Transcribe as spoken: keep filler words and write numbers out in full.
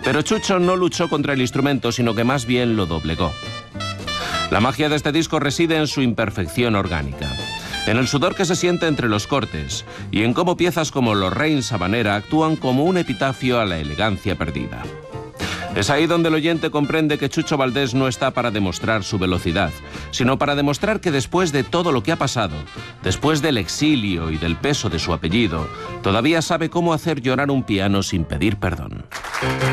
Pero Chucho no luchó contra el instrumento, sino que más bien lo doblegó. La magia de este disco reside en su imperfección orgánica, en el sudor que se siente entre los cortes y en cómo piezas como Lorraine Sabanera actúan como un epitafio a la elegancia perdida. Es ahí donde el oyente comprende que Chucho Valdés no está para demostrar su velocidad, sino para demostrar que después de todo lo que ha pasado, después del exilio y del peso de su apellido, todavía sabe cómo hacer llorar un piano sin pedir perdón.